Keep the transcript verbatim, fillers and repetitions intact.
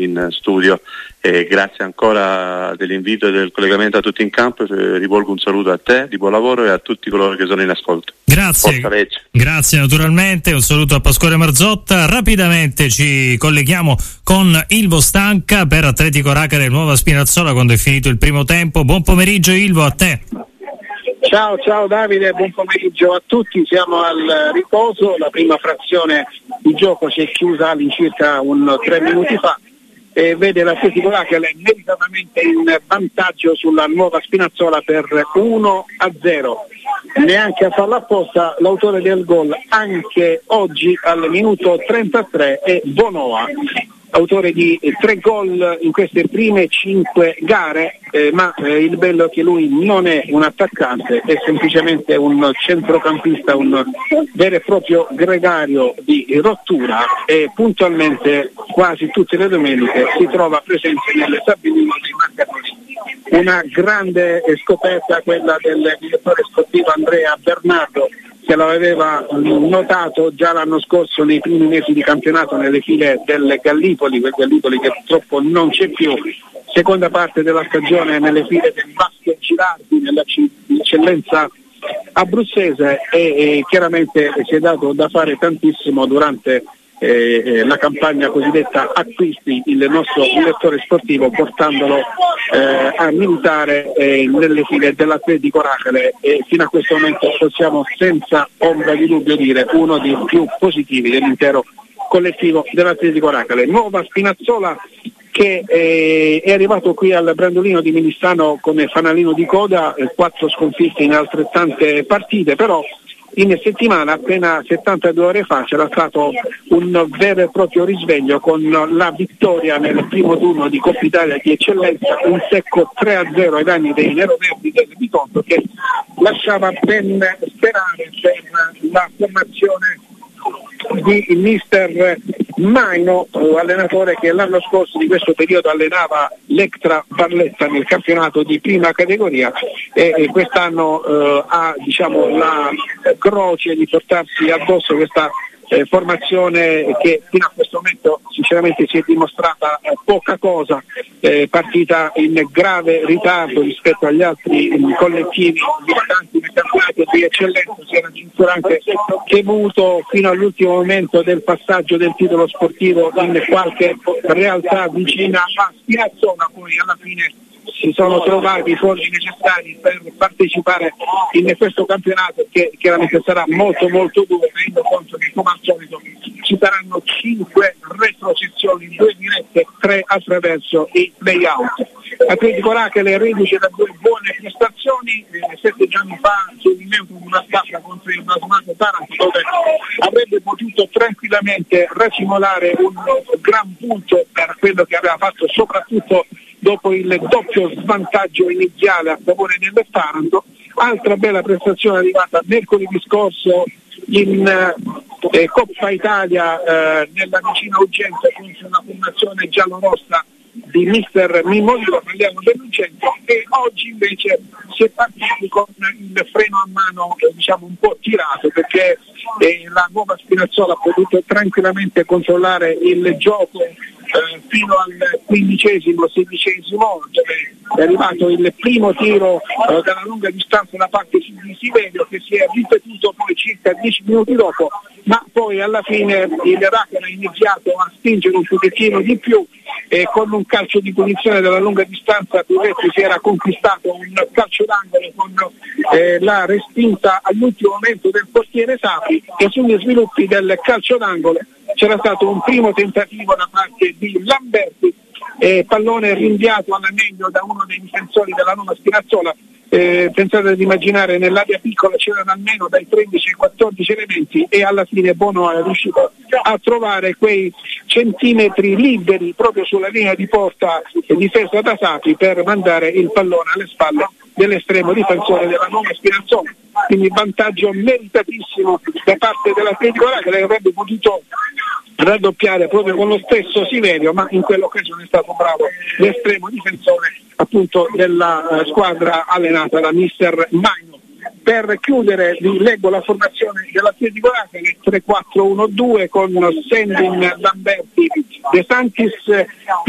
in studio. E grazie ancora dell'invito e del collegamento a tutti in campo, eh, rivolgo un saluto a te, di buon lavoro, e a tutti coloro che sono in ascolto. Grazie, grazie naturalmente, un saluto a Pasquale Marzotta. Rapidamente ci colleghiamo con Ilvo Stanca per Atletico Racare Nuova Spinazzola quando è finito il primo tempo. Buon pomeriggio Ilvo, a te. Ciao, ciao Davide, buon pomeriggio a tutti, siamo al riposo, la prima frazione di gioco si è chiusa all'incirca un tre minuti fa e vede l'Atletico Racare meritatamente in vantaggio sulla Nuova Spinazzola per uno a zero. Neanche a farlo apposta l'autore del gol anche oggi al minuto trentatré è Bonoa, autore di tre gol in queste prime cinque gare, eh, ma eh, il bello è che lui non è un attaccante, è semplicemente un centrocampista, un vero e proprio gregario di rottura, e puntualmente quasi tutte le domeniche si trova presente nelle stabilimenti dei marcatori. Una grande scoperta quella del direttore sportivo Andrea Bernardo, che lo aveva notato già l'anno scorso nei primi mesi di campionato nelle file del Gallipoli, quel Gallipoli che purtroppo non c'è più, seconda parte della stagione nelle file del Vasco Girardi, nell'eccellenza abruzzese, e, e chiaramente si è dato da fare tantissimo durante eh, la campagna cosiddetta acquisti, il nostro direttore sportivo portandolo eh, a militare eh, nelle file dell'Atletico Racare, e fino a questo momento possiamo senza ombra di dubbio dire uno dei più positivi dell'intero collettivo dell'Atletico Racare. Nuova Spinazzola che eh, è arrivato qui al Brandolino di Milistano come fanalino di coda, eh, quattro sconfitte in altrettante partite, però in settimana, appena settantadue ore fa, c'era stato un vero e proprio risveglio con la vittoria nel primo turno di Coppa Italia di eccellenza, un secco tre a zero ai danni dei neroverdi del Bitonto, che lasciava ben sperare per la formazione di mister Maino, allenatore che l'anno scorso di questo periodo allenava l'Ectra Barletta nel campionato di prima categoria, e, e quest'anno eh, ha diciamo la croce di portarsi addosso questa eh, formazione che fino a questo momento sinceramente si è dimostrata eh, poca cosa, eh, partita in grave ritardo rispetto agli altri eh, collettivi distanti nel campionato di eccellenza. Si era addirittura anche temuto fino all'ultimo momento del passaggio del titolo sportivo in qualche realtà vicina a Spinazzola, poi alla fine si sono trovati i fondi necessari per partecipare in questo campionato, che chiaramente sarà molto molto duro, tenendo conto che come al solito ci saranno cinque retrocessioni, due dirette, tre attraverso i play-out. Atletico Racare reduce da due buone prestazioni, eh, sette giorni fa sul neutro di una staffa contro il Blasmato Taranto, dove avrebbe potuto tranquillamente racimolare un gran punto per quello che aveva fatto, soprattutto dopo il doppio svantaggio iniziale a favore del Taranto. Altra bella prestazione arrivata mercoledì scorso in eh, Coppa Italia eh, nella vicina Ugente contro una formazione giallorossa di mister Mimmo Olivo, parliamo dell'Ugente, e oggi invece si è partiti con il freno a mano eh, diciamo un po' tirato, perché eh, la Nuova Spinazzola ha potuto tranquillamente controllare il gioco eh, fino al quindicesimo, sedicesimo, dove è arrivato il primo tiro eh, dalla lunga distanza da parte di Siverio, che si è ripetuto poi circa dieci minuti dopo, ma poi alla fine il Racare ha iniziato a spingere un pochettino di più, e con un calcio di punizione dalla lunga distanza Pivetti si era conquistato un calcio d'angolo con eh, la respinta all'ultimo momento del portiere Sapi, e sugli sviluppi del calcio d'angolo c'era stato un primo tentativo da parte di Lamberti, eh, pallone rinviato all'anello da uno dei difensori della Nuova Spinazzola. Eh, pensate ad immaginare, nell'area piccola c'erano almeno dai tredici ai quattordici elementi, e alla fine Bono è riuscito a trovare quei centimetri liberi proprio sulla linea di porta difesa da Sapi per mandare il pallone alle spalle dell'estremo difensore della Nuova Spinazzola. Quindi vantaggio meritatissimo da parte dell'Atletico Racare, che avrebbe potuto raddoppiare proprio con lo stesso Siverio, ma in quell'occasione è stato bravo l'estremo difensore appunto della uh, squadra allenata da mister Maino. Per chiudere vi leggo la formazione dell'Atletico Racare: tre quattro uno due con Sendin, Lamberti, De Santis,